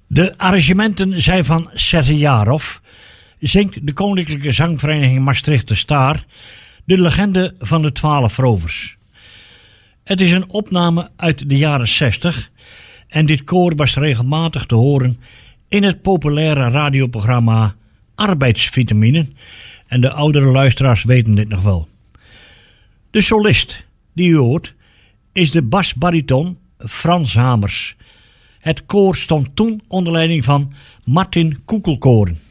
De arrangementen zijn van Sergejarov, zingt de Koninklijke Zangvereniging Maastricht de Staar, de legende van de 12 rovers. Het is een opname uit de jaren 60 en dit koor was regelmatig te horen in het populaire radioprogramma Arbeidsvitamine en de oudere luisteraars weten dit nog wel. De solist die u hoort is de basbariton Frans Hamers. Het koor stond toen onder leiding van Martin Koekelkoren.